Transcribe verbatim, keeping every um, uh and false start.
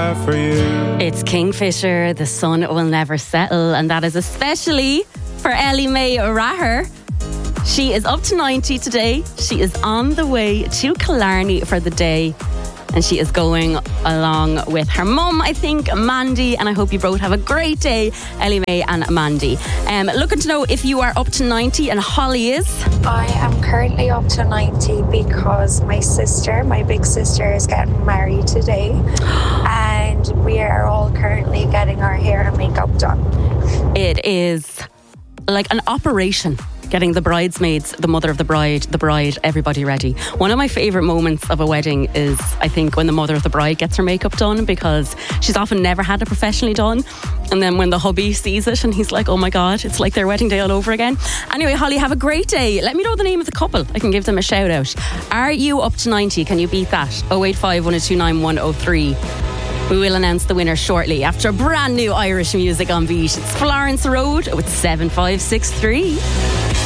have for you. It's Kingfisher, The Sun Will Never Settle, and that is especially for Ellie Mae O'Raher. She is up to ninety today. She is on the way to Killarney for the day, and she is going along with her mum, I think, Mandy, and I hope you both have a great day, Ellie Mae and Mandy. Um, looking to know if you are up to ninety, and Holly is? I am currently up to ninety because my sister, my big sister, is getting married today, and we are all currently getting our hair and makeup done. It is like an operation, getting the bridesmaids, the mother of the bride, the bride, everybody ready. One of my favourite moments of a wedding is, I think, when the mother of the bride gets her makeup done, because she's often never had it professionally done. And then when the hubby sees it and he's like, oh my God, it's like their wedding day all over again. Anyway, Holly, have a great day. Let me know the name of the couple. I can give them a shout out. Are you up to ninety? Can you beat that? oh eight five, one oh two nine, one oh three. We will announce the winner shortly after brand new Irish music on Beat. It's Florence Road with seven five six three.